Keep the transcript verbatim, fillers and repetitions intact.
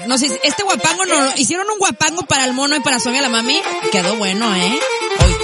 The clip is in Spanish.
Nos, este guapango, no, hicieron un guapango para el mono y para Sonia la mami. Quedó bueno, ¿eh? Hoy.